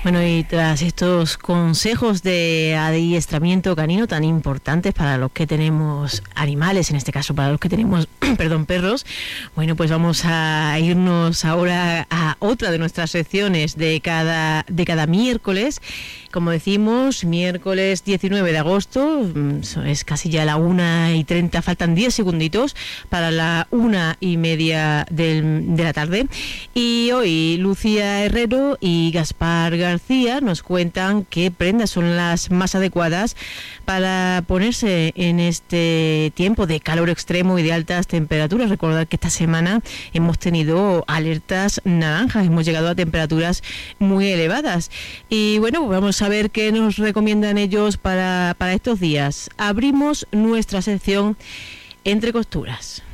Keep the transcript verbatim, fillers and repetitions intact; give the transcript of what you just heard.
Bueno, y tras estos consejos de adiestramiento canino tan importantes para los que tenemos animales, en este caso para los que tenemos, perdón, perros, bueno, pues vamos a irnos ahora a otra de nuestras secciones de cada, de cada miércoles. Como decimos, miércoles diecinueve de agosto, es casi ya la una y treinta, faltan diez segunditos para la una y media del, de la tarde. Y hoy Lucía Herrero y Gaspar García nos cuentan qué prendas son las más adecuadas para ponerse en este tiempo de calor extremo y de altas temperaturas. Recordad que esta semana hemos tenido alertas naranjas, hemos llegado a temperaturas muy elevadas. Y bueno, pues vamos a ver qué nos recomiendan ellos para, para estos días. Abrimos nuestra sección Entre Costuras.